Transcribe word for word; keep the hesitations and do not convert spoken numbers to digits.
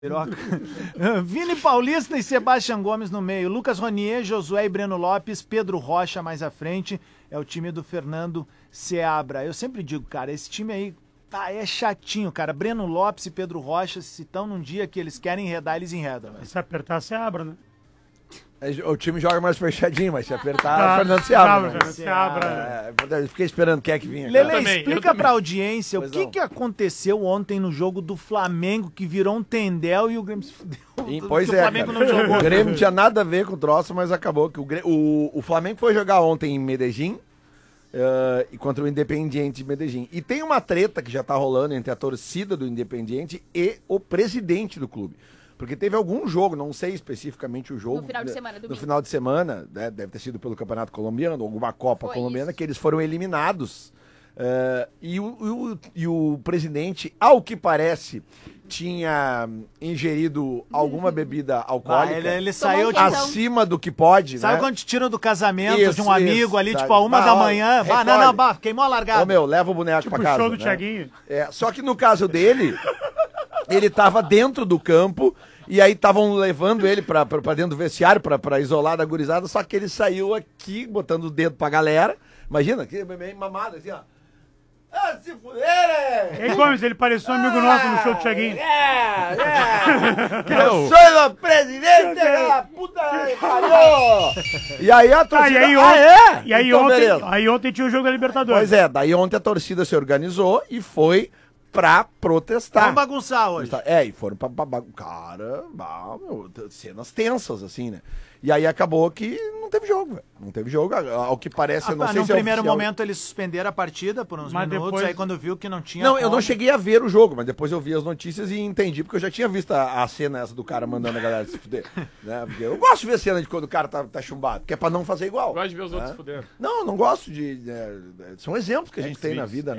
Piroca. Vini Paulista e Sebastião Gomes no meio. Lucas Ronier, Josué e Breno Lopes, Pedro Rocha mais à frente. É o time do Fernando Seabra. Eu sempre digo, cara, esse time aí tá, é chatinho, cara. Breno Lopes e Pedro Rocha, se estão num dia que eles querem enredar, eles enredam. Véio. Se apertar, Seabra, né? O time joga mais fechadinho, mas se apertar, Tá, o Fernando Seabra. Seabra, Né? Seabra. É, eu fiquei esperando quem é que vinha. Lele, também, explica pra audiência Pois o que, não. que aconteceu ontem no jogo do Flamengo, que virou um tendel e o Grêmio se fudeu. E, pois que é, o Flamengo cara. não jogou. O Grêmio não tinha nada a ver com o troço, mas acabou que o, Grêmio, o, o Flamengo foi jogar ontem em Medellín uh, e contra o Independiente de Medellín. E tem uma treta que já tá rolando entre a torcida do Independiente e o presidente do clube. Porque teve algum jogo, não sei especificamente o jogo. No final de semana, No domingo. final de semana, né, deve ter sido pelo Campeonato Colombiano, alguma Copa Foi Colombiana, isso. que eles foram eliminados. Uh, e, o, e, o, e o presidente, ao que parece, tinha ingerido alguma bebida alcoólica Ah, ele, ele Tomou saiu um de... quentão. acima do que pode, Sabe né? quando te tiram do casamento Isso, de um amigo isso, ali, sabe? tipo, a uma Bah, da ó, manhã? Bah, não, recolhe. não, bah, queimou a largada. Ô, meu, leva o boneco Tipo pra o casa. show do né? Thiaguinho. É, só que no caso dele, ele tava dentro do campo e aí estavam levando ele pra, pra, pra dentro do vestiário pra, pra isolar da gurizada, só que ele saiu aqui, botando o dedo pra galera. Imagina, que bem mamado assim, ó. Ah, se fuder! E aí, Gomes, ele pareceu um amigo nosso no show do Thiaguinho. É, é. Que eu sou o presidente da puta que pariu! E aí a Ah, torcida... e aí, ah, ontem, é? e aí, Então, ontem, beleza. aí ontem tinha o jogo da Libertadores. Pois é, daí ontem a torcida se organizou e foi pra protestar. Vamos bagunçar hoje. É, e foram pra babar. Cara, bah, meu, cenas tensas, assim, né? E aí acabou que não teve jogo, velho. Não teve jogo. Ao que parece, eu não Ah, sei no se é primeiro oficial. momento eles suspenderam a partida por uns Mas minutos, depois- aí quando viu que não tinha Não, eu não como- cheguei a ver o jogo, mas depois eu vi as notícias e entendi, porque eu já tinha visto a, a cena essa do cara mandando a galera se fuder. Né? Porque eu gosto de ver cena de quando o cara tá, tá chumbado, que é pra não fazer igual. Gosto de ver os outros né? fudendo. Não, não gosto de. é, são exemplos que a gente tem na vida, né?